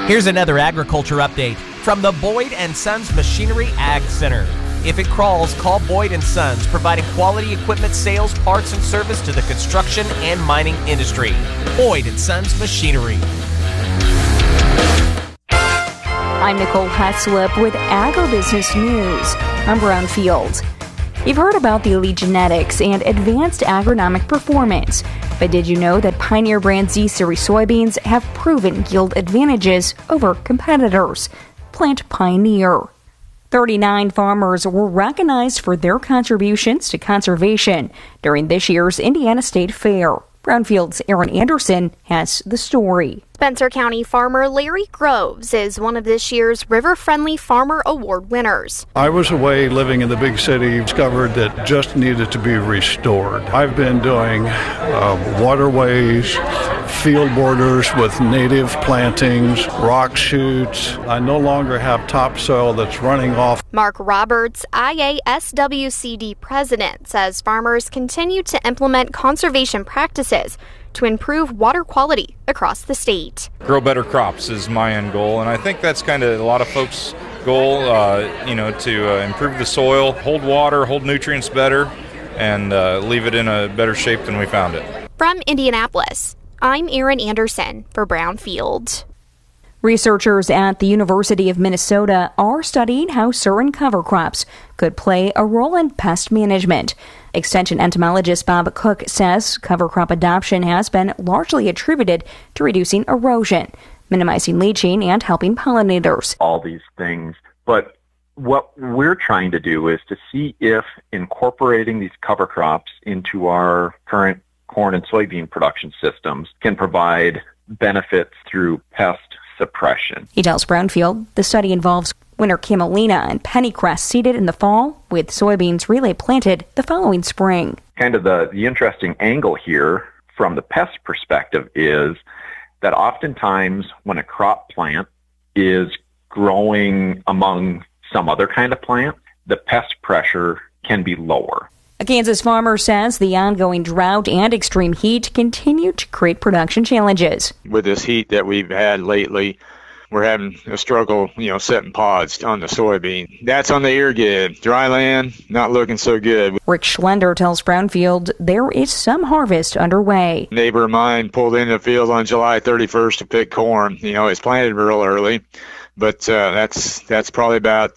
Here's another agriculture update from the Boyd & Sons Machinery Ag Center. If it crawls, call Boyd & Sons, providing quality equipment sales, parts, and service to the construction and mining industry. Boyd & Sons Machinery. I'm Nicole Heslip with Agribusiness News. I'm Brownfield. You've heard about the elite genetics and advanced agronomic performance, but did you know that Pioneer brand Z-Series soybeans have proven yield advantages over competitors? Plant Pioneer. 39 farmers were recognized for their contributions to conservation during this year's Indiana State Fair. Brownfield's Aaron Anderson has the story. Spencer County farmer Larry Groves is one of this year's River Friendly Farmer Award winners. I was away living in the big city, discovered that just needed to be restored. I've been doing waterways, field borders with native plantings, rock shoots. I no longer have topsoil that's running off. Mark Roberts, IASWCD president, says farmers continue to implement conservation practices to improve water quality across the state. Grow better crops is my end goal, and I think that's kind of a lot of folks' goal, to improve the soil, hold water, hold nutrients better, and leave it in a better shape than we found it. From Indianapolis, I'm Aaron Anderson for Brownfield. Researchers at the University of Minnesota are studying how certain cover crops could play a role in pest management. Extension entomologist Bob Cook says cover crop adoption has been largely attributed to reducing erosion, minimizing leaching, and helping pollinators. All these things, but what we're trying to do is to see if incorporating these cover crops into our current corn and soybean production systems can provide benefits through pest suppression. He tells Brownfield the study involves winter camelina and pennycress seeded in the fall, with soybeans relay planted the following spring. Kind of the interesting angle here from the pest perspective is that oftentimes when a crop plant is growing among some other kind of plant, the pest pressure can be lower. A Kansas farmer says the ongoing drought and extreme heat continue to create production challenges. With this heat that we've had lately, we're having a struggle, setting pods on the soybean. That's on the irrigated. Dry land, not looking so good. Rick Schlender tells Brownfield there is some harvest underway. A neighbor of mine pulled into the field on July 31st to pick corn. It's planted real early, but that's probably about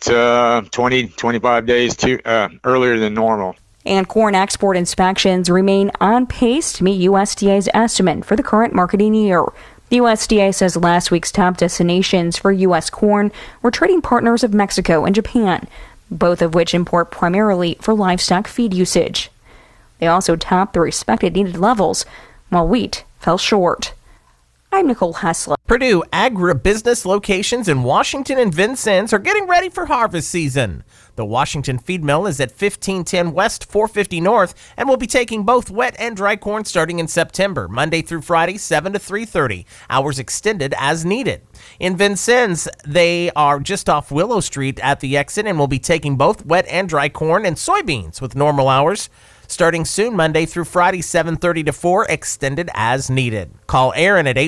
25 days earlier than normal. And corn export inspections remain on pace to meet USDA's estimate for the current marketing year. The USDA says last week's top destinations for U.S. corn were trading partners of Mexico and Japan, both of which import primarily for livestock feed usage. They also topped the respected needed levels, while wheat fell short. I'm Nicole Heslip. Purdue agribusiness locations in Washington and Vincennes are getting ready for harvest season. The Washington feed mill is at 1510 West, 450 North, and will be taking both wet and dry corn starting in September, Monday through Friday, 7 to 3:30. Hours extended as needed. In Vincennes, they are just off Willow Street at the exit and will be taking both wet and dry corn and soybeans with normal hours. Starting soon, Monday through Friday, 7:30 to 4, extended as needed. Call Aaron at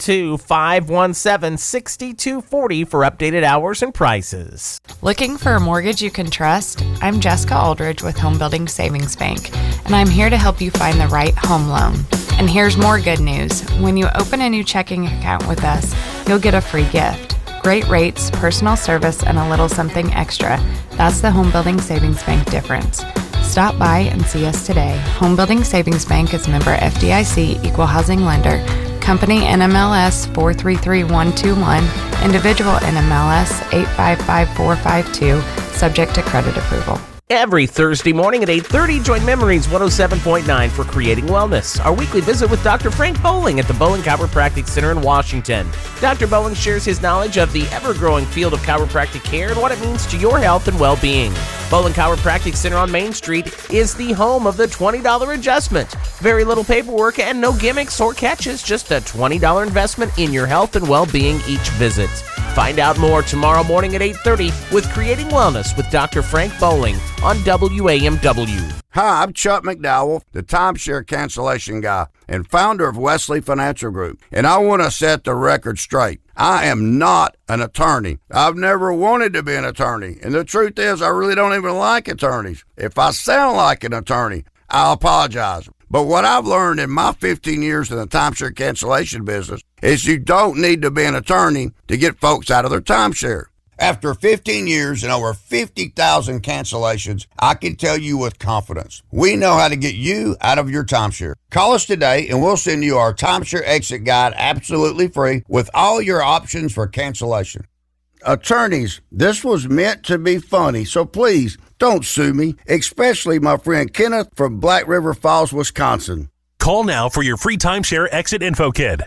812-517-6240 for updated hours and prices. Looking for a mortgage you can trust? I'm Jessica Aldridge with Home Building Savings Bank, and I'm here to help you find the right home loan. And here's more good news. When you open a new checking account with us, you'll get a free gift. Great rates, personal service, and a little something extra. That's the Home Building Savings Bank difference. Stop by and see us today. Home Building Savings Bank is member FDIC, equal housing lender. Company NMLS 433121. Individual NMLS 855452. Subject to credit approval. Every Thursday morning at 8:30, join Memories 107.9 for Creating Wellness, our weekly visit with Dr. Frank Bowling at the Bowling Chiropractic Center in Washington. Dr. Bowling shares his knowledge of the ever-growing field of chiropractic care and what it means to your health and well-being. Bowling Chiropractic Center on Main Street is the home of the $20 adjustment. Very little paperwork and no gimmicks or catches, just a $20 investment in your health and well-being each visit. Find out more tomorrow morning at 8:30 with Creating Wellness with Dr. Frank Bowling on WAMW. Hi, I'm Chuck McDowell, the timeshare cancellation guy and founder of Wesley Financial Group, and I want to set the record straight. I am not an attorney. I've never wanted to be an attorney, and the truth is I really don't even like attorneys. If I sound like an attorney, I apologize. But what I've learned in my 15 years in the timeshare cancellation business is you don't need to be an attorney to get folks out of their timeshare. After 15 years and over 50,000 cancellations, I can tell you with confidence, we know how to get you out of your timeshare. Call us today and we'll send you our timeshare exit guide absolutely free with all your options for cancellation. Attorneys, this was meant to be funny, so please don't sue me, especially my friend Kenneth from Black River Falls, Wisconsin. Call now for your free timeshare exit info kit.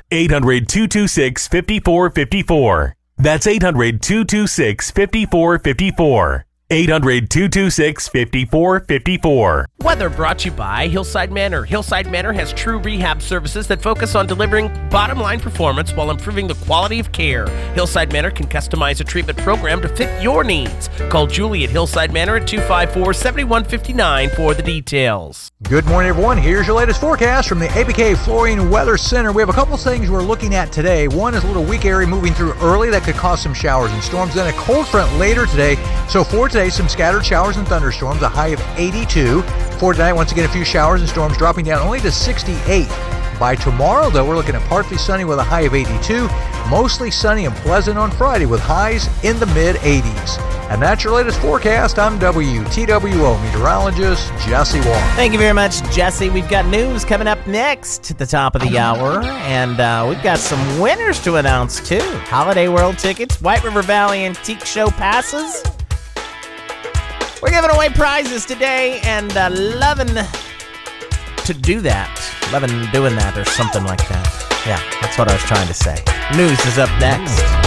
800-226-5454. That's 800-226-5454. 800-226-5454. Weather brought to you by Hillside Manor. Hillside Manor has true rehab services that focus on delivering bottom-line performance while improving the quality of care. Hillside Manor can customize a treatment program to fit your needs. Call Julie at Hillside Manor at 254-7159 for the details. Good morning, everyone. Here's your latest forecast from the APK Flooring Weather Center. We have a couple things we're looking at today. One is a little weak area moving through early that could cause some showers and storms. Then a cold front later today. So for today, some scattered showers and thunderstorms, a high of 82. For tonight, once again, a few showers and storms dropping down only to 68. By tomorrow, though, we're looking at partly sunny with a high of 82. Mostly sunny and pleasant on Friday with highs in the mid-80s. And that's your latest forecast. I'm WTWO meteorologist Jesse Wong. Thank you very much, Jesse. We've got news coming up next at the top of the hour, and we've got some winners to announce, too. Holiday World tickets, White River Valley Antique Show passes. We're giving away prizes today, and loving to do that. Loving doing that or something like that. Yeah, that's what I was trying to say. News is up next.